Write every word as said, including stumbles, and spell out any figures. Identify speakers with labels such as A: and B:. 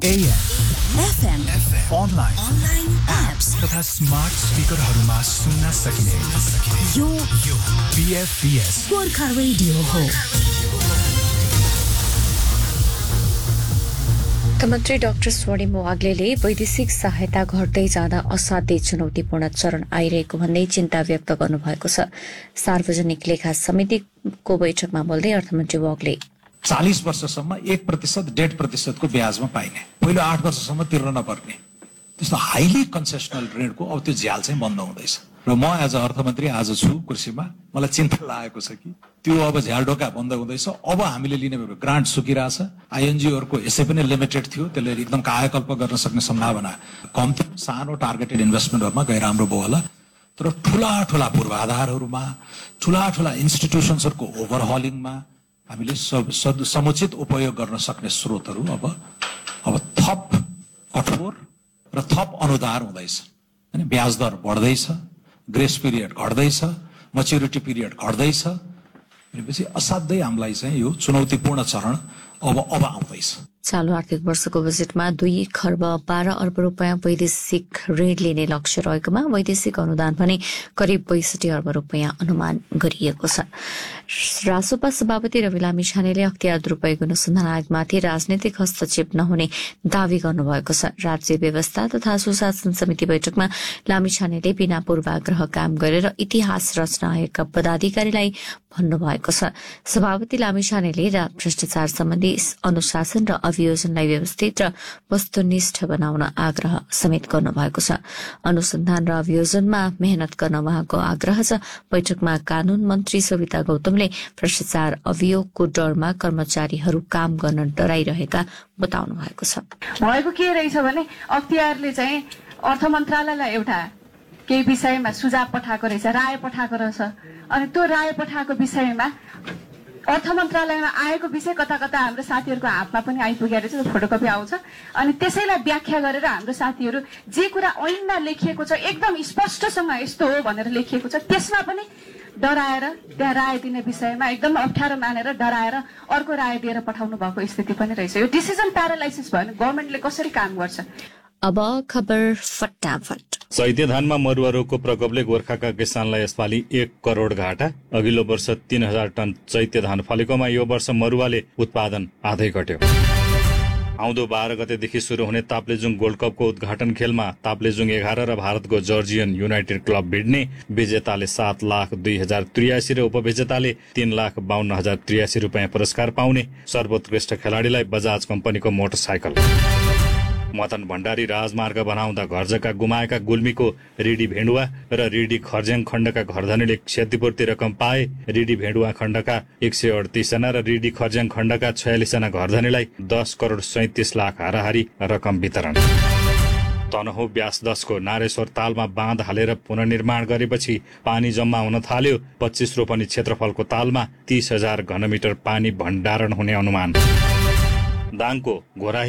A: A M,
B: F M,
A: online,
B: online apps
A: तथा smart स्पिकरहरूमा सुन्न सकिने
B: यो
A: यो B F B S
B: Gorkha radio हो।
C: मुख्यमन्त्री डाक्टर स्वर्णिम वाग्लेले वैदेशिक सहायता घट्दै जाँदा असाध्यै चुनौतीपूर्ण चरण आइरहेको भन्दै चिन्ता व्यक्त गर्नुभएको छ। सार्वजनिक लेखा समितिको बैठकमा बोल्दै अर्थमन्त्री वाग्ले
D: चालीस वर्षसम्म एक प्रतिशत डेढ प्रतिशतको ब्याजमा पाइने, पहिलो आठ वर्षसम्म तिर्न नपर्ने त्यस्तो हाइली कन्सेसनल ऋणको अब त्यो झ्याल चाहिँ बन्द हुँदैछ। र म एज अ अर्थमन्त्री आज छु कुर्सीमा, मलाई चिन्ता लागेको छ कि त्यो अब झ्याल ढोका बन्द हुँदैछ। अब हामीले लिने ग्रान्ट सुकिरहेछ, आइएनजिओहरूको यसै पनि लिमिटेड थियो, त्यसले एकदम कायाकल्प गर्न सक्ने सम्भावना कम थियो। सानो टार्गेटेड इन्भेस्टमेन्टहरूमा गएर राम्रो भयो होला, तर ठुला ठुला पूर्वाधारहरूमा, ठुला ठुला इन्स्टिट्युसन्सहरूको ओभरहलिङमा हामीले समुचित उपयोग गर्न सक्ने स्रोतहरू अब अब थप कठोर र थप अनुदार हुँदैछ। हैन, ब्याज दर बढ्दैछ, ग्रेस पिरियड घट्दैछ, मच्युरिटी पिरियड घट्दैछ। भनेपछि असाध्यै हामीलाई चाहिँ यो चुनौतीपूर्ण चरण अब अब आउँदैछ।
C: चालू आर्थिक वर्षको बजेटमा दुई खर्ब बाह्र अर्ब रूपियाँ वैदेशिक ऋण लिने लक्ष्य रहेकोमा वैदेशिक अनुदान भने करिब बैसठी अर्ब रूपियाँ अनुमान गरिएको छ। रासोपा सभापति रवि लामिछानेले अख्तियार दुरूपयोग अनुसन्धान आयोगमाथि राजनैतिक हस्तक्षेप नहुने दावी गर्नुभएको छ। राज्य व्यवस्था तथा सुशासन समिति बैठकमा लामिछानेले बिना पूर्वाग्रह काम गरेर इतिहास रच्न आएका पदाधिकारीलाई भन्नुभएको छ। सभापति लामिछानेले भ्रष्टाचार सम्बन्धी अनुशासन र अभियोजनलाई व्यवस्थित र वस्तुनिष्ठ बनाउन आग्रह समेत गर्नुभएको छ। अनुसन्धान र अभियोजनमा मेहनत गर्न उहाँको आग्रह छ। बैठकमा कानून मन्त्री सविता गौतमले भ्रष्टाचार अभियोगको डरमा कर्मचारीहरू काम गर्न डराइरहेका बताउनु भएको छ।
E: भएको के रहेछ भने अख्तियारले चाहिँ अर्थ मन्त्रालयलाई एउटा केही विषयमा सुझाव पठाएको रहेछ, राय पठाएको रहेछ, अनि त्यो राय पठाएको विषयमा अर्थ मन्त्रालयमा आएको विषय कता कता हाम्रो साथीहरूको हातमा पनि आइपुगेको रहेछ, फोटोकपी आउँछ। अनि त्यसैलाई व्याख्या गरेर हाम्रो साथीहरू जे कुरा ऐनमा लेखिएको छ एकदम स्पष्टसँग यस्तो हो भनेर लेखिएको छ, त्यसमा पनि डराएर त्यहाँ राय दिने विषयमा एकदम अप्ठ्यारो मानेर डराएर अर्को राय दिएर पठाउनु भएको स्थिति पनि रहेछ। यो डिसिजन प्यारालाइसिस भयो भने गभर्मेन्टले कसरी काम गर्छ?
C: अब खबर फटाफट।
F: चैते धानमा मरुवा रोगको प्रकोपले गोर्खाका किसानलाई यसपालि एक करोड घाटा। अघिल्लो वर्ष तीन हजार टन चैते धान फलेकोमा यो वर्ष मरुवाले उत्पादन आधै घट्यो। आउँदो बाह्र गतेदेखि शुरू हुने ताप्लेजुङ गोल्ड कपको उद्घाटन खेलमा ताप्लेजुङ एघार र भारतको जर्जियन युनाइटेड क्लब भिड्ने। विजेताले सात लाख दुई हजार त्रियासी र उपविजेताले तीन लाख बाहन्न हजार त्रियासी रुपियाँ पुरस्कार पाउने। सर्वोत्कृष्ट खेलाडीलाई बजाज कम्पनीको मोटरसाइकल। मदन भण्डारी राजमार्ग बनाउँदा घर जग्गा गुमाएका गुल्मीको रिडी भेण्डुवा र रिडी खर्ज्याङ खण्डका घरधनीले क्षतिपूर्ति रकम पाए। रिडी भेण्डुवा खण्डका एक सय अडतिस जना र रिडी खर्ज्याङ खण्डका छयालिस जना घरधनीलाई दस करोड सैतिस लाख हाराहारी रकम वितरण। तनहुँ ब्यास दसको नारेश्वर तालमा बाँध हालेर पुनर्निर्माण गरेपछि पानी जम्मा हुन थाल्यो। पच्चीस रोपनी क्षेत्रफलको तालमा तीस हजार घनमिटर पानी भण्डारण हुने अनुमान। दाङको घोरा